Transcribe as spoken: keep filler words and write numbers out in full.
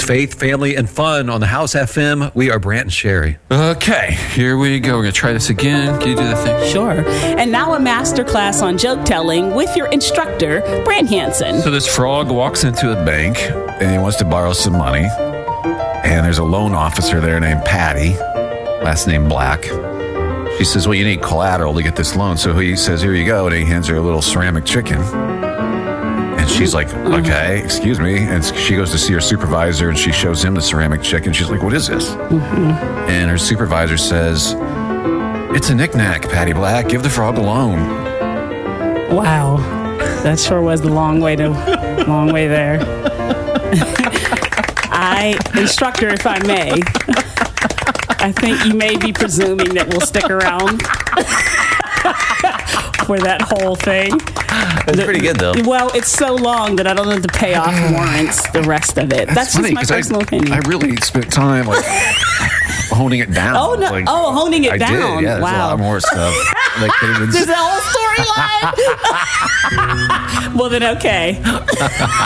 It's Faith, Family, and Fun on the House F M. We are Brant and Sherry. Okay, here we go. We're going to try this again. Can you do the thing? Sure. And now a master class on joke telling with your instructor, Brant Hansen. So this frog walks into a bank and he wants to borrow some money. And there's a loan officer there named Patty, last name Black. She says, well, you need collateral to get this loan. So he says, here you go. And he hands her a little ceramic chicken. And she's like, okay, excuse me. And she goes to see her supervisor and she shows him the ceramic chicken. She's like, what is this? Mm-hmm. And her supervisor says, it's a knick-knack, Patty Black. Give the frog a loan. Wow. That sure was the long way to long way there. I, instructor, if I may, I think you may be presuming that we'll stick around for that whole thing. That's the, pretty good, though. Well, it's so long that I don't know if the payoff warrants the rest of it. That's, That's funny, just my personal I, opinion. I really spent time like honing it down. Oh, no. Like, oh, honing it I down. Did, yeah, there's wow. a lot more stuff. Like, There's a whole storyline. Well, then, okay.